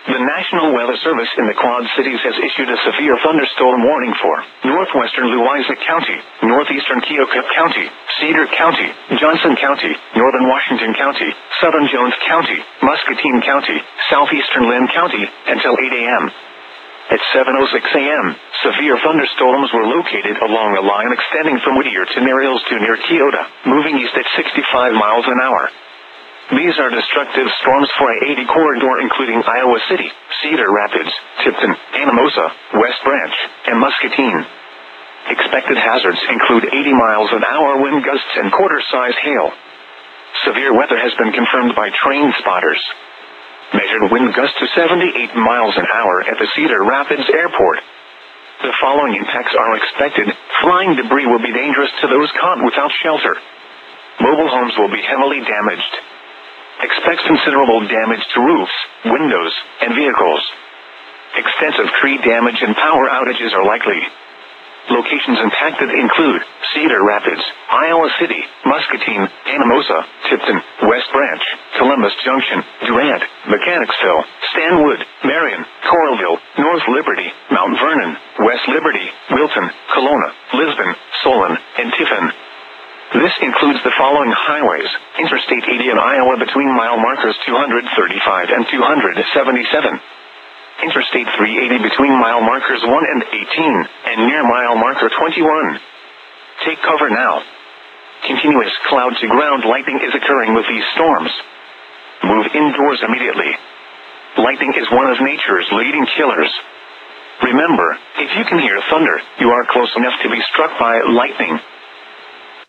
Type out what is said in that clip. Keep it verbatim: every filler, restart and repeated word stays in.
The National Weather Service in the Quad Cities has issued a severe thunderstorm warning for northwestern Louisa County, northeastern Keokuk County, Cedar County, Johnson County, northern Washington County, southern Jones County, Muscatine County, southeastern Lynn County, until eight a.m. At seven oh six a.m., severe thunderstorms were located along a line extending from Whittier to Narils to near Keota, moving east at sixty-five miles an hour. These are destructive storms for I eighty corridor including Iowa City, Cedar Rapids, Tipton, Anamosa, West Branch, and Muscatine. Expected hazards include eighty miles an hour wind gusts and quarter-size hail. Severe weather has been confirmed by train spotters. Measured wind gusts to seventy-eight miles an hour at the Cedar Rapids Airport. The following impacts are expected. Flying debris will be dangerous to those caught without shelter. Mobile homes will be heavily damaged. Expect considerable damage to roofs, windows, and vehicles. Extensive tree damage and power outages are likely. Locations impacted include Cedar Rapids, Iowa City, Muscatine, Anamosa, Tipton, West Branch, Columbus Junction, Durant, Mechanicsville, Stanwood, Marion, Coralville, North Liberty, Mount Vernon, West Liberty, Wilton, Kelowna, Lisbon, Solon, and Tiffin. This includes the following highways: Interstate eighty in Iowa between mile markers two hundred thirty-five and two hundred seventy-seven. Interstate three eighty between mile markers one and eighteen, and near mile marker twenty-one. Take cover now. Continuous cloud-to-ground lightning is occurring with these storms. Move indoors immediately. Lightning is one of nature's leading killers. Remember, if you can hear thunder, you are close enough to be struck by lightning.